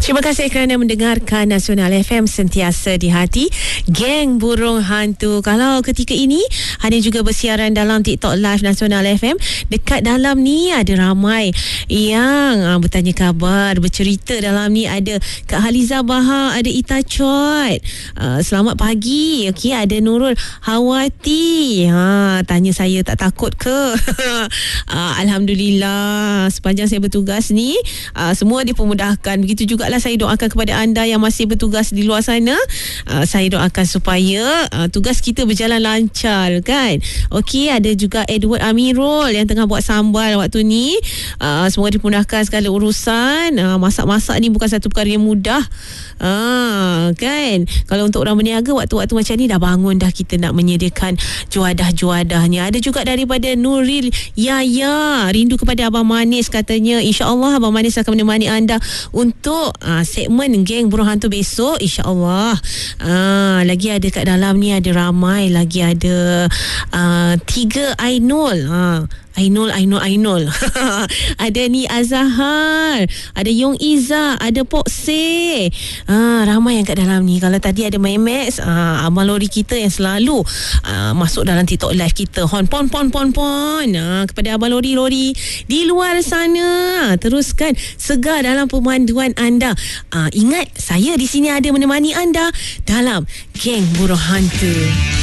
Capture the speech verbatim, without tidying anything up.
Terima kasih kerana mendengarkan Nasional F M, sentiasa di hati. Geng Burung Hantu. Kalau ketika ini ada juga bersiaran dalam TikTok Live Nasional F M. Dekat dalam ni ada ramai yang uh, bertanya khabar, bercerita. Dalam ni ada Kak Haliza Bahar, ada Ita Chot. Uh, selamat pagi. Okey, ada Nurul Hawati. Ha, tanya saya tak takut ke? uh, Alhamdulillah, sepanjang saya bertugas ni uh, semua dipermudahkan. Begitu juga saya doakan kepada anda yang masih bertugas di luar sana. Uh, saya doakan supaya uh, tugas kita berjalan lancar, kan? Okey, ada juga Edward Amirul yang tengah buat sambal waktu ni. Uh, semoga dimudahkan segala urusan. Uh, masak-masak ni bukan satu perkara yang mudah. Uh, kan? Kalau untuk orang berniaga waktu-waktu macam ni dah bangun dah kita nak menyediakan juadah-juadahnya. Ada juga daripada Nuril Yaya, rindu kepada Abang Manis katanya. InsyaAllah Abang Manis akan menemani anda untuk uh, segmen Geng Burung Hantu besok, insyaAllah. Uh, lagi ada kat dalam ni, ada ramai lagi. Ada uh, tiga Ainul. Uh, Ainul, Ainul, Ainul. Ada ni Azahar, ada Yong Iza, ada Pok Se. Ah, ramai yang kat dalam ni. Kalau tadi ada Memex, ah, abang lori kita yang selalu ah, masuk dalam TikTok live kita. Hon, pon, pon, pon, pon. Ah, kepada abang lori-lori di luar sana, teruskan segar dalam pemanduan anda. Ah, ingat, saya di sini ada menemani anda dalam Geng Burung Hantu.